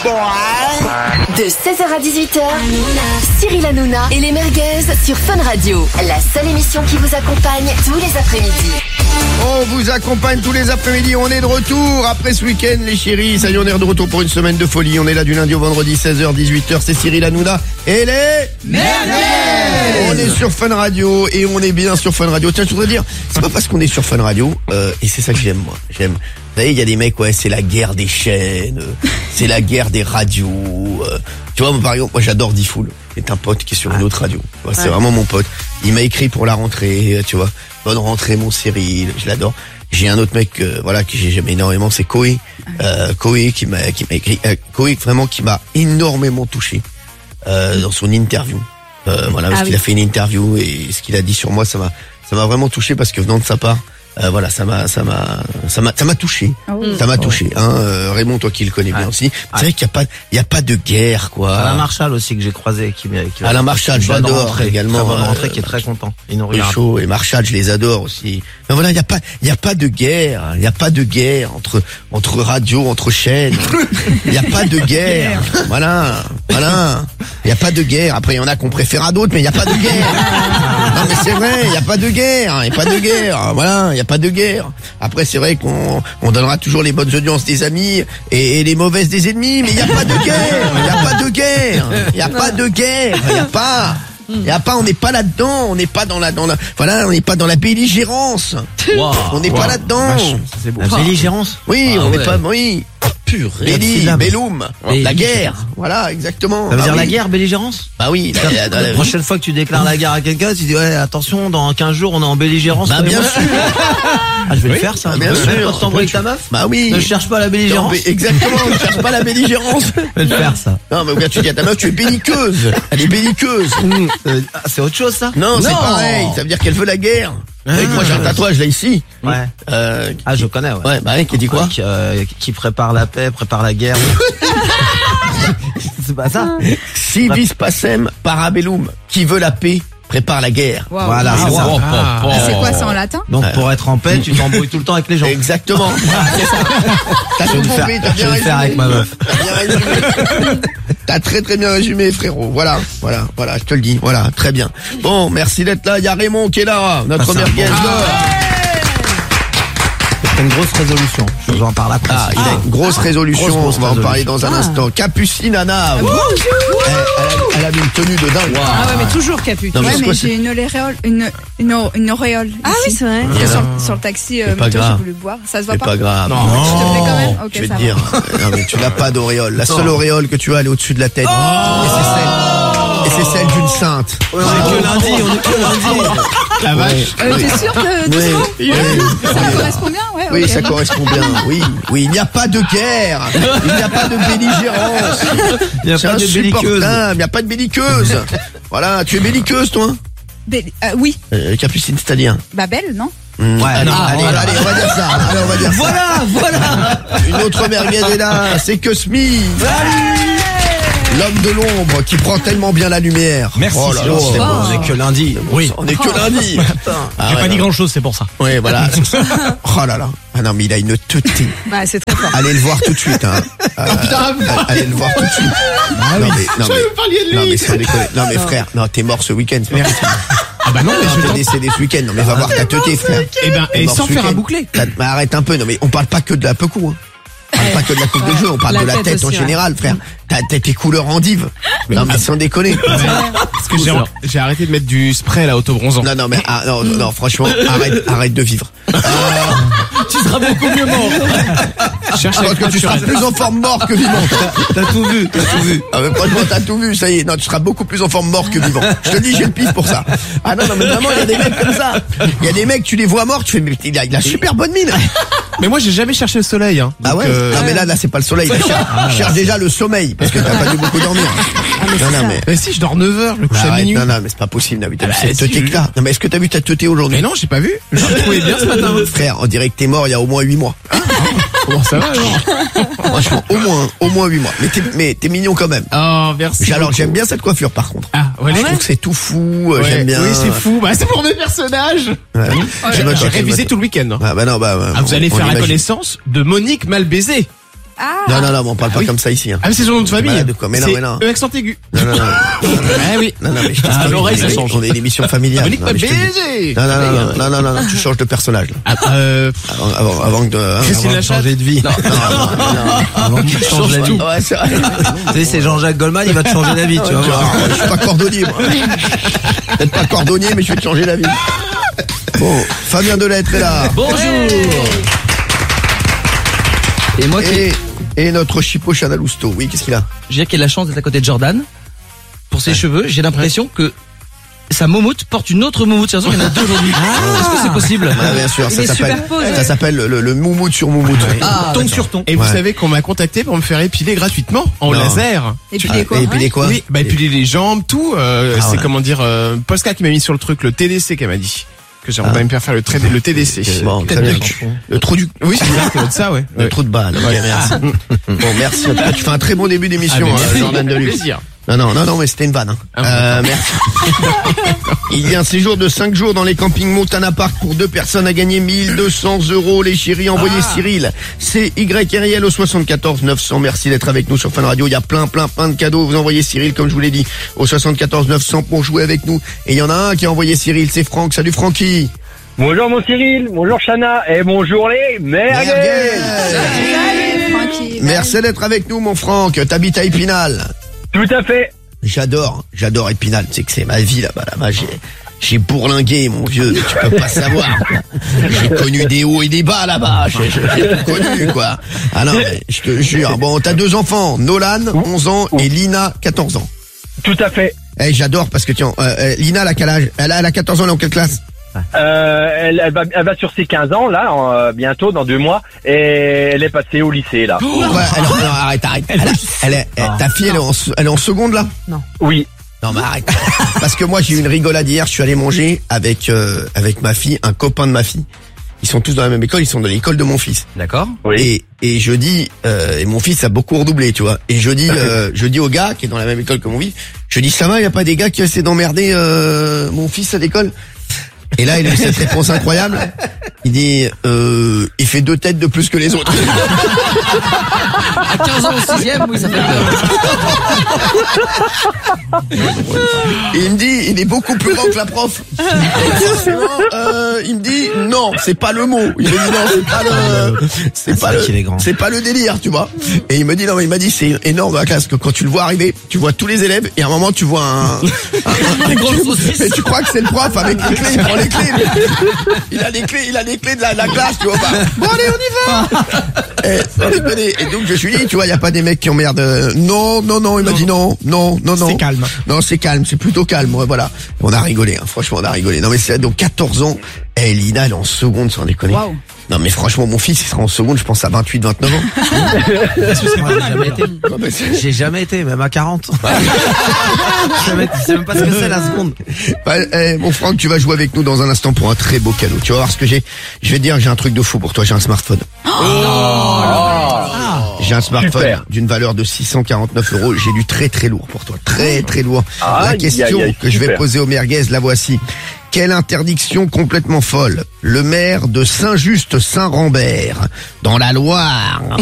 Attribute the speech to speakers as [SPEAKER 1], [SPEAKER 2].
[SPEAKER 1] De 16h à 18h, Cyril Hanouna et les merguez sur Fun Radio. La seule émission qui vous accompagne tous les après-midi.
[SPEAKER 2] On vous accompagne tous les après-midi, on est de retour après ce week-end les chéris. Ça y est, on est de retour pour une semaine de folie. On est là du lundi au vendredi 16h, 18h, c'est Cyril Hanouna et les merguez. On est sur Fun Radio et on est bien sur Fun Radio. Tiens, je voudrais dire, c'est pas parce qu'on est sur Fun Radio, et c'est ça que j'aime moi. J'aime. Vous savez, il y a des mecs, ouais, c'est la guerre des chaînes, c'est la guerre des radios. Tu vois, par exemple, moi j'adore Diffoul. C'est un pote qui est sur une autre radio. Tu vois, c'est vraiment mon pote. Il m'a écrit pour la rentrée, tu vois. Bonne rentrée mon Cyril, je l'adore. J'ai un autre mec, voilà, que j'aime énormément, c'est Koé. Koé qui m'a écrit, Koé vraiment qui m'a énormément touché dans son interview. Voilà, parce qu'il a fait une interview et ce qu'il a dit sur moi, ça m'a vraiment touché parce que venant de sa part. Voilà, ça m'a touché. Ça m'a touché, hein. Raymond, toi qui le connais bien aussi. C'est vrai qu'il y a pas de guerre, quoi.
[SPEAKER 3] Alain Marchal aussi que j'ai croisé,
[SPEAKER 2] Alain Marchal, je l'adore également.
[SPEAKER 3] Bonne rentrée, qui est très content.
[SPEAKER 2] Chaud et Marchal, je les adore aussi. Mais voilà, il y a pas de guerre. Il y a pas de guerre entre radio, entre chaînes. Il y a pas de guerre. Voilà. Il y a pas de guerre. Après, il y en a qu'on préfère à d'autres, mais il y a pas de guerre. Non, mais c'est vrai, il y a pas de guerre. Il y a pas de guerre. Voilà, il y a pas de guerre. Après, c'est vrai qu'on donnera toujours les bonnes audiences des amis et les mauvaises des ennemis, mais il y a pas de guerre. Il y a pas de guerre. Il y a pas de guerre. Il y a pas, on n'est pas là-dedans, on n'est pas on n'est pas dans la belligérance.
[SPEAKER 3] Wow.
[SPEAKER 2] On n'est pas là-dedans.
[SPEAKER 3] C'est beau. La belligérance?
[SPEAKER 2] Oui, on n'est pas, oui.
[SPEAKER 3] Pur.
[SPEAKER 2] Bellum. La guerre. Voilà, exactement.
[SPEAKER 3] Ça veut dire la guerre, belligérance?
[SPEAKER 2] Bah oui.
[SPEAKER 3] La prochaine fois que tu déclares la guerre à quelqu'un, tu dis, ouais, attention, dans 15 jours, on est en belligérance.
[SPEAKER 2] Bah, bien sûr.
[SPEAKER 3] Ah, je vais le faire, ça.
[SPEAKER 2] Bien sûr.
[SPEAKER 3] Quand tu t'embrouilles avec ta meuf?
[SPEAKER 2] Bah oui.
[SPEAKER 3] Ne cherche pas la belligérance.
[SPEAKER 2] Exactement, ne cherche pas la belligérance.
[SPEAKER 3] Je vais le faire, ça.
[SPEAKER 2] Non, mais regarde, tu dis à ta meuf, tu es belliqueuse. Elle est belliqueuse.
[SPEAKER 3] C'est autre chose, ça?
[SPEAKER 2] Non, c'est pareil. Ça veut dire qu'elle veut la guerre. Avec moi, j'ai un tatouage, là, ici.
[SPEAKER 3] Ouais. Je connais, ouais.
[SPEAKER 2] Ouais, bah, qui dit quoi?
[SPEAKER 3] Qui prépare la paix, prépare la guerre. C'est pas ça?
[SPEAKER 2] Si vis pacem parabellum. Qui veut la paix, prépare la guerre.
[SPEAKER 4] Wow.
[SPEAKER 3] Voilà, c'est ça.
[SPEAKER 4] C'est quoi ça en latin?
[SPEAKER 3] Donc, pour être en paix, tu t'embrouilles tout le temps avec les gens.
[SPEAKER 2] Exactement. C'est ça. T'as tout compris, t'as bien
[SPEAKER 3] résumé. Je vais le faire avec ma meuf.
[SPEAKER 2] T'as bien résumé. T'as très bien résumé, frérot. Voilà, je te le dis. Voilà, très bien. Bon, merci d'être là. Il y a Raymond qui est là, notre merguez.
[SPEAKER 3] C'est une grosse résolution. Je vous en parle après.
[SPEAKER 2] Il a une grosse résolution.
[SPEAKER 3] Grosse
[SPEAKER 2] on va en parler dans un instant. Capucine Anna. Elle a mis une tenue de dingue.
[SPEAKER 4] Ah ouais, mais toujours Capu.
[SPEAKER 2] Non,
[SPEAKER 4] Ouais,
[SPEAKER 2] mais
[SPEAKER 4] mais j'ai une auréole.
[SPEAKER 1] Ah oui, c'est vrai.
[SPEAKER 4] Sur le taxi,
[SPEAKER 2] pas
[SPEAKER 4] j'ai
[SPEAKER 2] grave.
[SPEAKER 4] voulu boire. Ça se voit
[SPEAKER 2] C'est pas grave.
[SPEAKER 4] Non. Je te fais quand même. Ok,
[SPEAKER 2] Je vais
[SPEAKER 4] ça
[SPEAKER 2] te
[SPEAKER 4] va.
[SPEAKER 2] dire. Non, mais tu n'as pas d'auréole. La seule auréole que tu as, elle est au-dessus de la tête. Et c'est celle d'une sainte.
[SPEAKER 3] On est que lundi.
[SPEAKER 2] La vache.
[SPEAKER 4] T'es sûr que ça correspond bien? Ouais,
[SPEAKER 2] Oui,
[SPEAKER 4] ok.
[SPEAKER 2] ça correspond bien. Oui, il n'y a pas de guerre. Il n'y a pas de belligérance.
[SPEAKER 3] Il n'y a
[SPEAKER 2] C'est
[SPEAKER 3] pas de belliqueuse.
[SPEAKER 2] insupportable. Il n'y a pas de belliqueuse. Voilà, tu es belliqueuse, toi?
[SPEAKER 4] Oui.
[SPEAKER 2] Capucine, c'est-à-dire?
[SPEAKER 4] Bah, belle, non?
[SPEAKER 3] Ouais,
[SPEAKER 2] Allez, on va dire ça. Allez, on va dire ça.
[SPEAKER 3] Voilà.
[SPEAKER 2] Une autre merguez est là, c'est que Smith. L'homme de l'ombre qui prend tellement bien la lumière.
[SPEAKER 5] Merci.
[SPEAKER 2] Oh là là,
[SPEAKER 3] C'est bon, on est que lundi.
[SPEAKER 5] Oui.
[SPEAKER 2] on est que lundi.
[SPEAKER 5] J'ai pas dit grand chose, c'est pour ça.
[SPEAKER 2] Oui, voilà. Oh là là. Ah non, mais il a une teuté.
[SPEAKER 4] Bah, c'est très fort.
[SPEAKER 2] Allez le voir tout de suite, hein. Allez le voir tout de suite. Non mais sans déconner. Non mais frère, non, t'es mort ce week-end. Merci.
[SPEAKER 5] Ah bah non, mais je
[SPEAKER 2] T'es
[SPEAKER 5] vais
[SPEAKER 2] décédé ce week-end. Non mais va voir ta teuté, frère.
[SPEAKER 5] et
[SPEAKER 2] Mort
[SPEAKER 5] sans
[SPEAKER 2] ce
[SPEAKER 5] faire un
[SPEAKER 2] week-end.
[SPEAKER 5] bouclé.
[SPEAKER 2] Mais arrête un peu. Non mais on parle pas que de la pecou, hein. On parle pas que de la coupe de jeu, on parle
[SPEAKER 4] La
[SPEAKER 2] de la
[SPEAKER 4] tête
[SPEAKER 2] tête en
[SPEAKER 4] aussi,
[SPEAKER 2] général, frère. T'as tes couleurs endives. Non mais sans déconner.
[SPEAKER 5] Parce que j'ai arrêté de mettre du spray là auto-bronzant.
[SPEAKER 2] Non mais non, franchement, arrête de vivre.
[SPEAKER 3] Tu seras beaucoup mieux mort.
[SPEAKER 5] Cherche
[SPEAKER 2] Je pense que tu seras plus en forme mort que vivant.
[SPEAKER 3] T'as tout vu.
[SPEAKER 2] Ah mais franchement, t'as tout vu, ça y est. Non, tu seras beaucoup plus en forme mort que vivant. Je te dis, j'ai le pif pour ça. Ah non, mais vraiment, il y a des mecs comme ça. Il y a des mecs, tu les vois morts, tu fais, mais il a super bonne mine.
[SPEAKER 5] Mais moi j'ai jamais cherché le soleil. Hein.
[SPEAKER 2] Ah
[SPEAKER 5] Donc,
[SPEAKER 2] ouais? Non mais là c'est pas le soleil. Cherche déjà le sommeil, parce que t'as pas dû beaucoup dormir. Non mais.
[SPEAKER 5] Mais si, je dors 9h, je me couche à
[SPEAKER 2] Arrête,
[SPEAKER 5] minuit.
[SPEAKER 2] non mais c'est pas possible. Non, mais t'as vu cette
[SPEAKER 5] si,
[SPEAKER 2] teuté que là. Non mais est-ce que t'as vu ta teuté aujourd'hui?
[SPEAKER 5] Mais non, j'ai pas vu. Je l'ai trouvé bien ce matin.
[SPEAKER 2] Frère, on dirait que t'es mort il y a au moins 8 mois.
[SPEAKER 5] Comment ça va alors?
[SPEAKER 2] Franchement, au moins 8 mois. Mais t'es mignon quand même.
[SPEAKER 5] Oh, merci.
[SPEAKER 2] Alors
[SPEAKER 5] beaucoup.
[SPEAKER 2] j'aime bien cette coiffure par contre.
[SPEAKER 5] Ah, ouais,
[SPEAKER 2] Je trouve que c'est tout fou,
[SPEAKER 5] ouais.
[SPEAKER 2] j'aime bien.
[SPEAKER 5] Oui, c'est fou. Bah, c'est pour mes personnages.
[SPEAKER 2] Ouais.
[SPEAKER 5] J'ai révisé tout le week-end.
[SPEAKER 2] Ah bah non,
[SPEAKER 5] Vous allez faire la connaissance de Monique Malbaisé.
[SPEAKER 2] Non, on parle pas comme ça ici. Hein.
[SPEAKER 5] Ah, mais c'est son nom de famille.
[SPEAKER 2] Malade, quoi. Mais non, mais non.
[SPEAKER 5] C'est accent aigu.
[SPEAKER 2] Non.
[SPEAKER 5] Ah oui.
[SPEAKER 2] Non, mais je t'explique.
[SPEAKER 5] Ah, l'oreille, ça change.
[SPEAKER 2] On est une émission familiale.
[SPEAKER 5] Monique
[SPEAKER 2] Non, mais je te dis-
[SPEAKER 5] baiser.
[SPEAKER 2] Non, tu changes de personnage, là. Avant que de...
[SPEAKER 5] Christine
[SPEAKER 3] Avant de
[SPEAKER 5] Lachatte.
[SPEAKER 3] changer de vie. Avant qu'il change la vie.
[SPEAKER 2] Ouais, c'est vrai.
[SPEAKER 3] Tu sais, c'est Jean-Jacques Goldman, il va te changer la vie, tu vois.
[SPEAKER 2] Je suis pas cordonnier, moi. Peut-être pas cordonnier, mais je vais te changer la vie. Bon, Fabien Delettre est là.
[SPEAKER 3] Bonjour.
[SPEAKER 6] Et moi,
[SPEAKER 2] Et notre Chipo Chanalousto. Oui, qu'est-ce qu'il a?
[SPEAKER 6] j'ai qu'il a la chance d'être à côté de Jordan. Pour ses cheveux, j'ai l'impression que sa moumoute porte une autre moumoute. J'ai l'impression qu'il y en a deux aujourd'hui. Est-ce que c'est possible?
[SPEAKER 2] Ah, bien sûr,
[SPEAKER 4] Il est superposé.
[SPEAKER 2] ça s'appelle le moumoute sur moumoute.
[SPEAKER 6] Ton sur ton.
[SPEAKER 5] Et vous
[SPEAKER 2] Ouais.
[SPEAKER 5] savez qu'on m'a contacté pour me faire épiler gratuitement en
[SPEAKER 2] Non.
[SPEAKER 5] laser.
[SPEAKER 4] Et puis, quoi?
[SPEAKER 2] Et puis les quoi?
[SPEAKER 5] Oui, bah épiler les jambes, tout. C'est
[SPEAKER 2] ouais.
[SPEAKER 5] comment dire, Posca qui m'a mis sur le truc, le TDC qu'elle m'a dit. Que j'aimerais me faire le TDC.
[SPEAKER 2] Bon, très bien. Le trou du...
[SPEAKER 5] Oui, c'est ça, ouais.
[SPEAKER 2] Le trou de balle. Ok, merci. Bon, merci. En tout cas, tu fais un très bon début d'émission, Jordan Deluxe.
[SPEAKER 5] Plaisir.
[SPEAKER 2] Non, mais c'était une vanne. Hein. Merci. Il y a un séjour de 5 jours dans les campings Montana Park pour 2 personnes à gagner 1200 €. Les chéris, envoyez Cyril. C'est YRIL au 74 900. Merci d'être avec nous sur Fun Radio. Il y a plein de cadeaux. Vous envoyez Cyril, comme je vous l'ai dit, au 74 900 pour jouer avec nous. Et il y en a un qui a envoyé Cyril, c'est Franck. Salut Francky.
[SPEAKER 7] Bonjour mon Cyril, bonjour Chana et bonjour les merguez.
[SPEAKER 4] Salut, Francky.
[SPEAKER 2] Merci d'être avec nous, mon Franck. T'habites à Épinal.
[SPEAKER 7] Tout à fait.
[SPEAKER 2] J'adore Épinal. Tu sais que c'est ma vie là-bas. J'ai bourlingué, mon vieux, mais tu peux pas savoir. J'ai connu des hauts et des bas là-bas. J'ai tout connu, quoi. Ah non, mais je te jure. Bon, t'as 2 enfants. Nolan, 11 ans, et Lina, 14 ans.
[SPEAKER 7] Tout à fait.
[SPEAKER 2] Eh, j'adore parce que tiens, Lina, elle a quel âge? Elle a 14 ans, elle est en quelle classe?
[SPEAKER 7] Elle va sur ses 15 ans là, bientôt dans 2 mois, et elle est passée au lycée là.
[SPEAKER 2] Ouais, non, arrête. Ta fille, elle est en seconde là?
[SPEAKER 7] Oui.
[SPEAKER 2] Non, mais arrête. Parce que moi, j'ai eu une rigolade hier. Je suis allé manger avec ma fille, un copain de ma fille. Ils sont tous dans la même école. Ils sont dans l'école de mon fils.
[SPEAKER 6] D'accord.
[SPEAKER 7] Oui.
[SPEAKER 2] Et je dis, et mon fils a beaucoup redoublé, tu vois. Et je dis au gars qui est dans la même école que mon fils, je dis, ça va, y a pas des gars qui essaient d'emmerder mon fils à l'école? Et là, il a eu cette réponse incroyable. Il dit, il fait 2 têtes de plus que les autres.
[SPEAKER 6] À 15 ans au 6ème, oui, ça fait peur.
[SPEAKER 2] Et il me dit, il est beaucoup plus grand que la prof. Et forcément, il me dit, non, c'est pas le mot. Il me dit, non, c'est pas le délire, tu vois. Et il me dit, non, mais il m'a dit, c'est énorme dans la classe que quand tu le vois arriver, tu vois tous les élèves et à un moment, tu vois un
[SPEAKER 6] grosses saucisses.
[SPEAKER 2] et tu crois que c'est le prof avec les clés, il prend les clés. Il a les clés de la classe, tu vois pas. Bon, allez, on y va. Sans déconner. Et donc, je suis dit, tu vois, y a pas des mecs qui emmerdent. Non, il m'a dit non.
[SPEAKER 5] C'est calme.
[SPEAKER 2] Non, c'est calme, c'est plutôt calme, ouais, voilà. On a rigolé, hein, franchement, on a rigolé. Non, mais c'est donc 14 ans. Eh, Lina, elle est en seconde, sans déconner.
[SPEAKER 4] Waouh.
[SPEAKER 2] Non, mais franchement, mon fils, il sera en seconde, je pense, à 28, 29 ans.
[SPEAKER 3] J'ai jamais été, même à 40. Je sais même pas ce que c'est la seconde.
[SPEAKER 2] Mon Franck, tu vas jouer avec nous dans un instant pour un très beau cadeau. Tu vas voir ce que j'ai. Je vais te dire, j'ai un truc de fou pour toi, j'ai un smartphone. J'ai un smartphone
[SPEAKER 7] Super.
[SPEAKER 2] d'une valeur de 649 €. J'ai du très très lourd pour toi. Très très lourd. La
[SPEAKER 7] Aïe,
[SPEAKER 2] question
[SPEAKER 7] aïe, aïe,
[SPEAKER 2] que je vais
[SPEAKER 7] super.
[SPEAKER 2] poser au merguez, la voici. Quelle interdiction complètement folle le maire de Saint-Just-Saint-Rambert, dans la Loire,